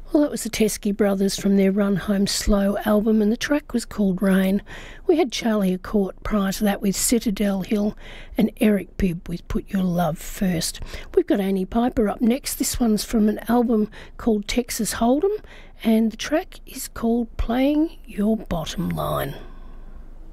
Well, that was the Teskey Brothers from their Run Home Slow album, and the track was called Rain. We had Charlie Accourt prior to that with Citadel Hill, and Eric Bibb with Put Your Love First. We've got Annie Piper up next. This one's from an album called Texas Hold'em, and the track is called Playing Your Bottom Line.